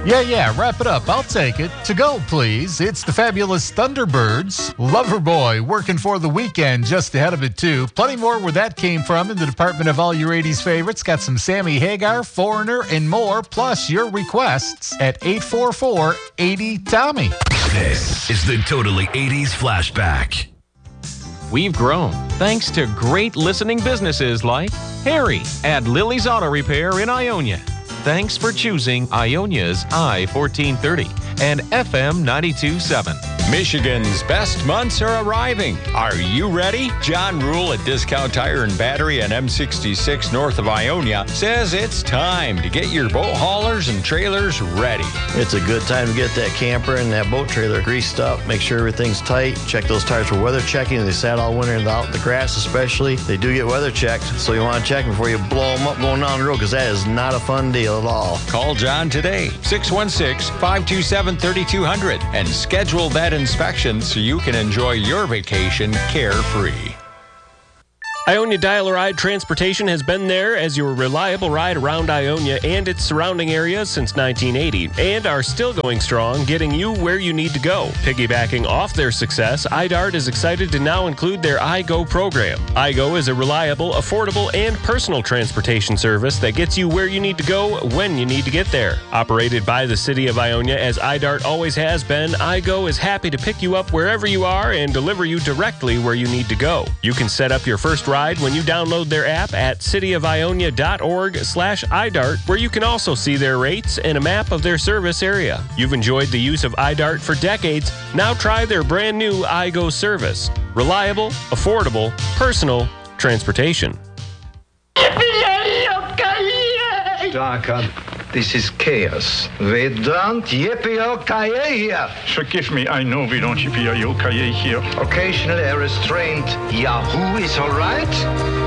Yeah, wrap it up. I'll take it. To go, please. It's the fabulous Thunderbirds. Loverboy working for the weekend just ahead of it, too. Plenty more where that came from in the department of all your 80s favorites. Got some Sammy Hagar, Foreigner, and more, plus your requests at 844-80-TOMMY. This is the Totally 80s Flashback. We've grown thanks to great listening businesses like Harry at Lily's Auto Repair in Ionia. Thanks for choosing Ionia's I-1430 and FM 92.7. Michigan's best months are arriving. Are you ready? John Rule at Discount Tire and Battery on M66 north of Ionia says it's time to get your boat haulers and trailers ready. It's a good time to get that camper and that boat trailer greased up. Make sure everything's tight. Check those tires for weather checking. They sat all winter out in the grass especially. They do get weather checked, so you want to check them before you blow them up going down the road, because that is not a fun deal at all. Call John today, 616-527-3200, and schedule that inspection so you can enjoy your vacation carefree. Ionia Dial-A-Ride Transportation has been there as your reliable ride around Ionia and its surrounding areas since 1980, and are still going strong, getting you where you need to go. Piggybacking off their success, iDart is excited to now include their iGo program. iGo is a reliable, affordable, and personal transportation service that gets you where you need to go when you need to get there. Operated by the City of Ionia as iDart always has been, iGo is happy to pick you up wherever you are and deliver you directly where you need to go. You can set up your first ride when you download their app at cityofionia.org/iDart, where you can also see their rates and a map of their service area. You've enjoyed the use of iDart for decades. Now try their brand new iGo service. Reliable, affordable, personal transportation. Darker, this is chaos. We don't yippee-o-ki-yay here. Forgive me, I know we don't yippee-o-ki-yay here. Occasionally a restrained Yahoo is all right.